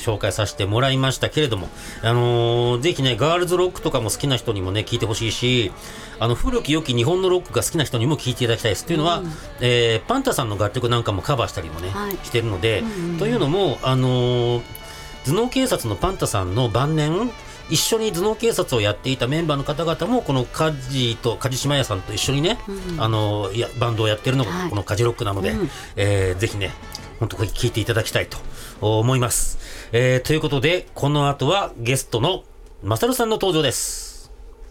紹介させてもらいましたけれども、ぜひねガールズロックとかも好きな人にもね聞いてほしいし、古き良き日本のロックが好きな人にも聞いていただきたいです。というのは、パンタさんの楽曲なんかもカバーしたりもね、してるので、というのも頭脳警察のパンタさんの晩年一緒に頭脳警察をやっていたメンバーの方々もこの梶島屋さんと一緒にね、バンドをやってるのがこのカジロックなので、ぜひね本当に聞いていただきたいと思います。ということでこの後はゲストのマサルさんの登場です。